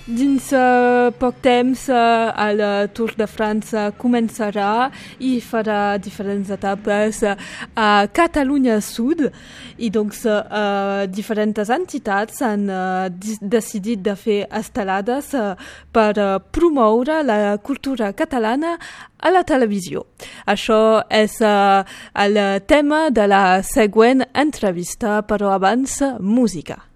Dins poc temps el Tour de França començarà i farà diferents etapes a Catalunya Sud i doncs diferents entitats han decidit de fer estelades per promoure la cultura catalana a la televisió. Això és el tema de la següent entrevista, però abans música.